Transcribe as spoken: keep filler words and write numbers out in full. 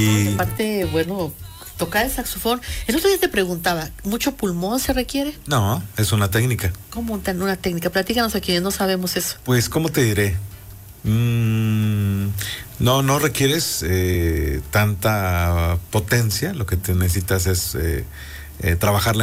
Y aparte, bueno, tocar el saxofón. El otro día te preguntaba, ¿mucho pulmón se requiere? no, es una técnica. ¿Cómo tan una técnica? Platícanos a quienes no sabemos eso. Pues, ¿cómo te diré? Mm, no, no requieres eh, tanta potencia. Lo que te necesitas es eh, eh, trabajar